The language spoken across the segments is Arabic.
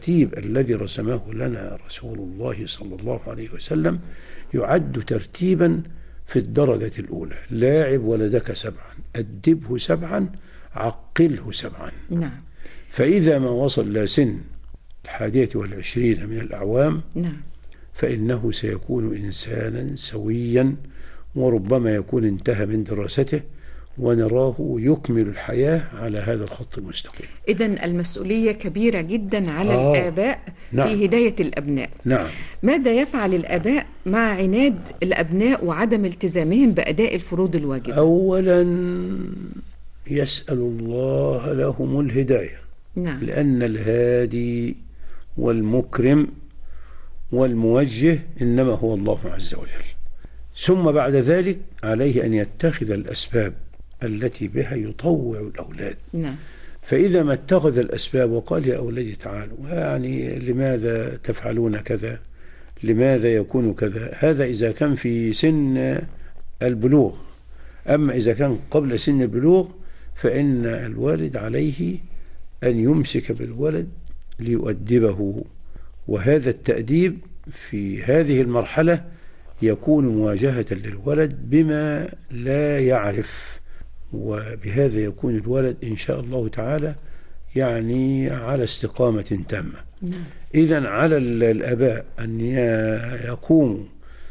الترتيب الذي رسمه لنا رسول الله صلى الله عليه وسلم يعد ترتيبا في الدرجة الأولى. لاعب ولدك 7، أدبه 7، عقله 7. نعم. فإذا ما وصل إلى سن 21 من الأعوام نعم. فإنه سيكون إنسانا سويا، وربما يكون انتهى من دراسته ونراه يكمل الحياة على هذا الخط المستقيم. إذن المسؤولية كبيرة جدا على الآباء نعم. في هداية الأبناء. نعم. ماذا يفعل الآباء مع عناد الأبناء وعدم التزامهم بأداء الفروض الواجبة؟ أولا يسأل الله لهم الهداية. نعم. لأن الهادي والمكرم والموجه إنما هو الله عز وجل. ثم بعد ذلك عليه أن يتخذ الأسباب التي بها يطوع الأولاد. نعم. فإذا ما اتخذ الأسباب وقال يا أولادي تعالوا، يعني لماذا تفعلون كذا، لماذا يكون كذا، هذا إذا كان في سن البلوغ. أما إذا كان قبل سن البلوغ فإن الوالد عليه أن يمسك بالولد ليؤدبه، وهذا التأديب في هذه المرحلة يكون مواجهة للولد بما لا يعرف، وبهذا يكون الولد إن شاء الله تعالى يعني على استقامة تامة. إذن على الآباء أن يقوموا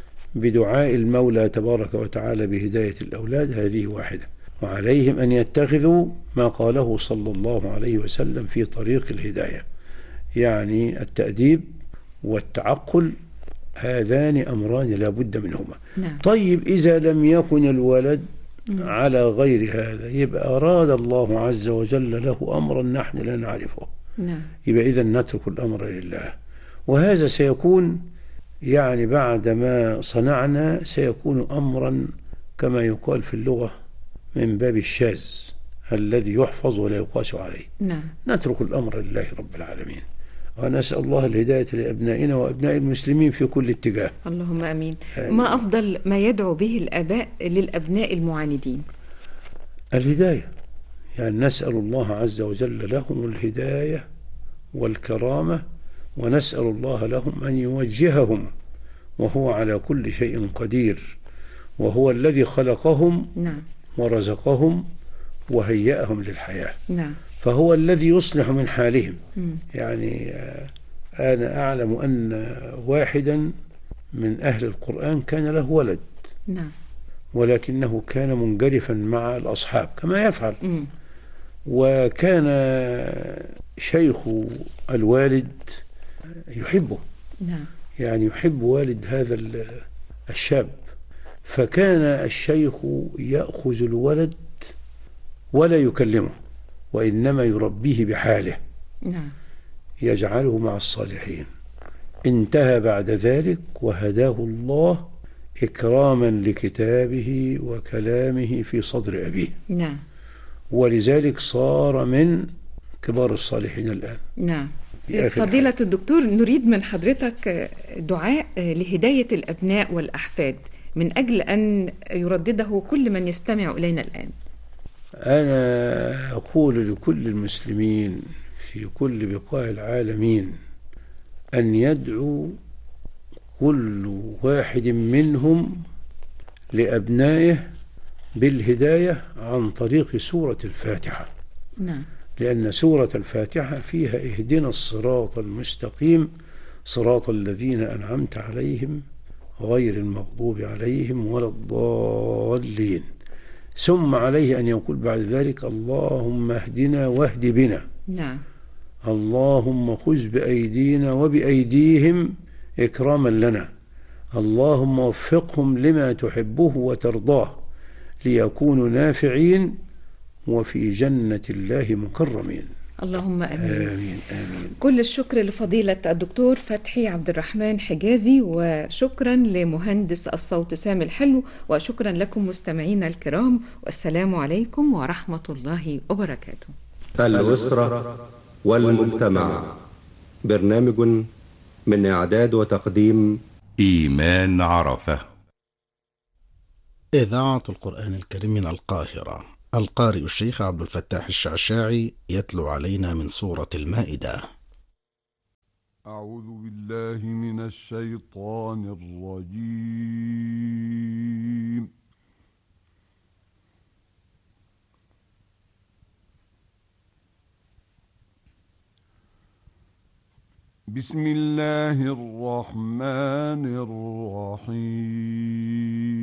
بدعاء المولى تبارك وتعالى بهداية الأولاد، هذه واحدة. وعليهم أن يتخذوا ما قاله صلى الله عليه وسلم في طريق الهداية، يعني التأديب والتعقل، هذان أمران لا بد منهما. نعم. طيب إذا لم يكن الولد على غير هذا يبقى أراد الله عز وجل له أمرا نحن لا نعرفه. نعم. يبقى إذن نترك الأمر لله، وهذا سيكون يعني بعد ما صنعنا سيكون أمرا كما يقال في اللغة من باب الشاذ الذي يحفظ ولا يقاس عليه. نعم. نترك الأمر لله رب العالمين، ونسأل الله الهداية لأبنائنا وأبناء المسلمين في كل اتجاه. اللهم أمين. ما أفضل ما يدعو به الآباء للأبناء المعاندين؟ الهداية، يعني نسأل الله عز وجل لهم الهداية والكرامة، ونسأل الله لهم أن يوجههم، وهو على كل شيء قدير، وهو الذي خلقهم. نعم. ورزقهم وهيأهم للحياة. نعم. فهو الذي يصلح من حالهم. يعني أنا أعلم أن واحدا من أهل القرآن كان له ولد. نعم. ولكنه كان منجرفا مع الأصحاب كما يفعل. وكان شيخ الوالد يحبه. نعم. يعني يحب والد هذا الشاب، فكان الشيخ يأخذ الولد ولا يكلمه، وإنما يربيه بحاله. نعم. يجعله مع الصالحين. انتهى بعد ذلك وهداه الله إكراما لكتابه وكلامه في صدر أبيه. نعم. ولذلك صار من كبار الصالحين الآن. نعم. فضيلة الدكتور، نريد من حضرتك دعاء لهداية الأبناء والأحفاد من أجل أن يردده كل من يستمع إلينا الآن. أنا أقول لكل المسلمين في كل بقاع العالمين أن يدعو كل واحد منهم لأبنائه بالهداية عن طريق سورة الفاتحة. نعم. لأن سورة الفاتحة فيها اهدنا الصراط المستقيم صراط الذين أنعمت عليهم غير المغضوب عليهم ولا الضالين. ثم عليه أن يقول بعد ذلك اللهم اهدنا واهد بنا. نعم. اللهم خذ بأيدينا وبأيديهم إكراما لنا. اللهم وفقهم لما تحبه وترضاه ليكونوا نافعين وفي جنة الله مكرمين. اللهم آمين. آمين آمين. كل الشكر لفضيلة الدكتور فتحي عبد الرحمن حجازي، وشكرا لمهندس الصوت سامي الحلو، وشكرا لكم مستمعينا الكرام، والسلام عليكم ورحمة الله وبركاته. الأسرة والمجتمع، برنامج من إعداد وتقديم إيمان عرفة. إذاعة القرآن الكريم من القاهرة. القارئ الشيخ عبد الفتاح الشعشاعي يتلو علينا من سورة المائدة. أعوذ بالله من الشيطان الرجيم. بسم الله الرحمن الرحيم.